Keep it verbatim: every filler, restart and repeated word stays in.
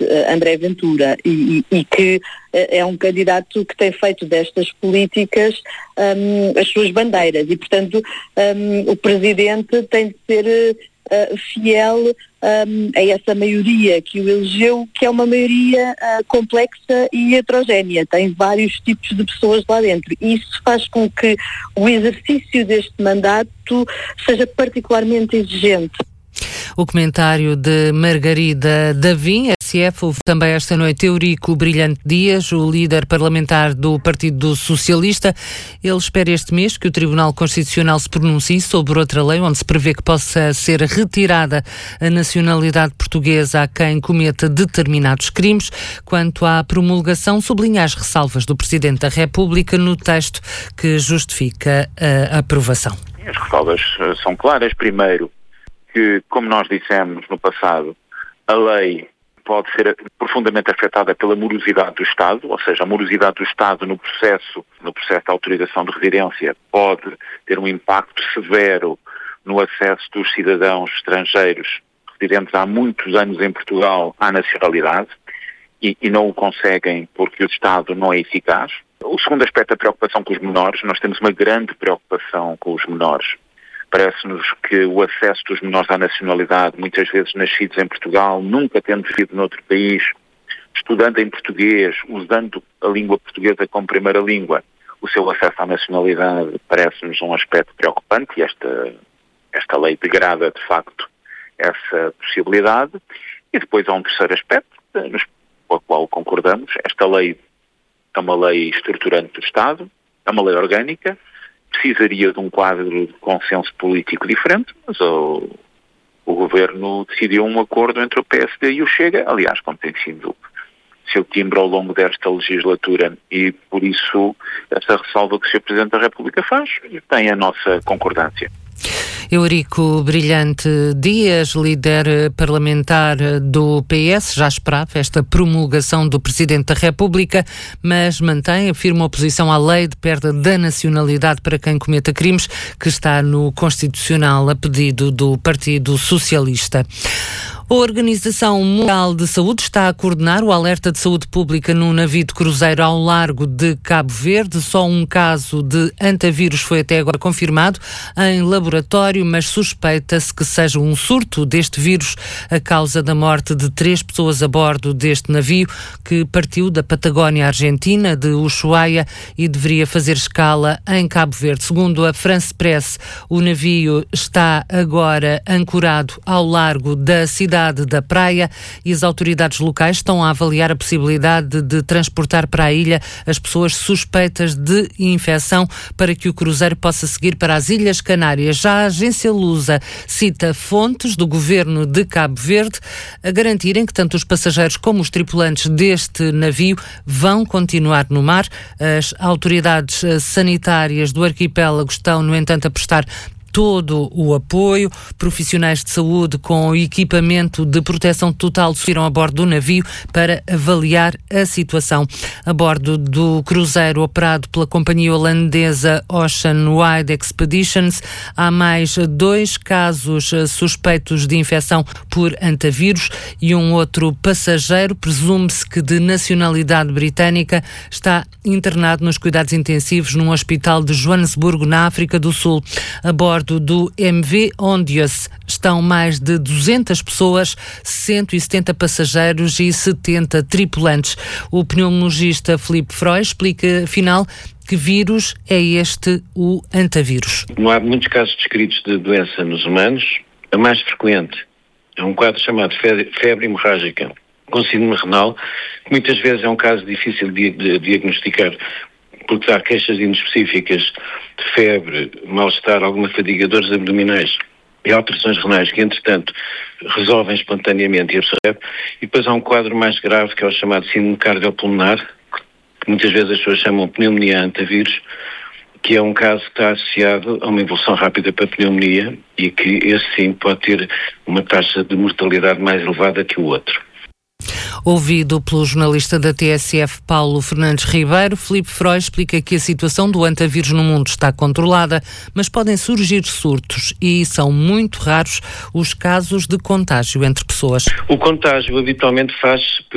uh, André Ventura e, e, e que uh, é um candidato que tem feito destas políticas um, as suas bandeiras e, portanto, um, o Presidente tem de ser uh, fiel um, a essa maioria que o elegeu, que é uma maioria uh, complexa e heterogénea, tem vários tipos de pessoas lá dentro. E isso faz com que o exercício deste mandato seja particularmente exigente. O comentário de Margarida Davim, S F. Houve também esta noite Eurico Brilhante Dias, o líder parlamentar do Partido Socialista. Ele espera este mês que o Tribunal Constitucional se pronuncie sobre outra lei onde se prevê que possa ser retirada a nacionalidade portuguesa a quem cometa determinados crimes. Quanto à promulgação, sublinha as ressalvas do Presidente da República no texto que justifica a aprovação. As ressalvas são claras. Primeiro, que, como nós dissemos no passado, a lei pode ser profundamente afetada pela morosidade do Estado, ou seja, a morosidade do Estado no processo, no processo de autorização de residência pode ter um impacto severo no acesso dos cidadãos estrangeiros residentes há muitos anos em Portugal à nacionalidade e, e não o conseguem porque o Estado não é eficaz. O segundo aspecto é a preocupação com os menores. Nós temos uma grande preocupação com os menores. Parece-nos que o acesso dos menores à nacionalidade, muitas vezes nascidos em Portugal, nunca tendo vivido noutro país, estudando em português, usando a língua portuguesa como primeira língua, o seu acesso à nacionalidade parece-nos um aspecto preocupante e esta, esta lei degrada, de facto, essa possibilidade. E depois há um terceiro aspecto, com o qual concordamos. Esta lei é uma lei estruturante do Estado, é uma lei orgânica, precisaria de um quadro de consenso político diferente, mas o, o Governo decidiu um acordo entre o P S D e o Chega, aliás, como tem sido seu timbre ao longo desta legislatura, e por isso essa ressalva que o senhor Presidente da República faz tem a nossa concordância. Eurico Brilhante Dias, líder parlamentar do P S, já esperava esta promulgação do Presidente da República, mas mantém a firme oposição à lei de perda da nacionalidade para quem cometa crimes, que está no Constitucional a pedido do Partido Socialista. A Organização Mundial de Saúde está a coordenar o alerta de saúde pública no navio de cruzeiro ao largo de Cabo Verde. Só um caso de antavírus foi até agora confirmado em laboratório, mas suspeita-se que seja um surto deste vírus a causa da morte de três pessoas a bordo deste navio que partiu da Patagónia Argentina, de Ushuaia, e deveria fazer escala em Cabo Verde. Segundo a France Press, o navio está agora ancorado ao largo da cidade da Praia e as autoridades locais estão a avaliar a possibilidade de transportar para a ilha as pessoas suspeitas de infecção para que o cruzeiro possa seguir para as Ilhas Canárias. Já a agência Lusa cita fontes do governo de Cabo Verde a garantirem que tanto os passageiros como os tripulantes deste navio vão continuar no mar. As autoridades sanitárias do arquipélago estão, no entanto, a prestar todo o apoio. Profissionais de saúde com equipamento de proteção total subiram a bordo do navio para avaliar a situação. A bordo do cruzeiro operado pela companhia holandesa Ocean Wide Expeditions, há mais dois casos suspeitos de infecção por antavírus e um outro passageiro, presume-se que de nacionalidade britânica, está internado nos cuidados intensivos num hospital de Joanesburgo, na África do Sul. A bordo do M V Ondius estão mais de duzentas pessoas, cento e setenta passageiros e setenta tripulantes. O pneumologista Filipe Freud explica, afinal, que vírus é este, o antavírus. Não há muitos casos descritos de doença nos humanos. A mais frequente é um quadro chamado febre hemorrágica com síndrome renal, que muitas vezes é um caso difícil de, de diagnosticar, porque há queixas inespecíficas de febre, mal-estar, alguma fadiga, dores abdominais e alterações renais que, entretanto, resolvem espontaneamente e a pessoa recebe. E depois há um quadro mais grave, que é o chamado síndrome cardiopulmonar, que muitas vezes as pessoas chamam pneumonia antavírus, que é um caso que está associado a uma evolução rápida para a pneumonia e que esse sim pode ter uma taxa de mortalidade mais elevada que o outro. Ouvido pelo jornalista da T S F, Paulo Fernandes Ribeiro, Filipe Freud explica que a situação do antavírus no mundo está controlada, mas podem surgir surtos e são muito raros os casos de contágio entre pessoas. O contágio habitualmente faz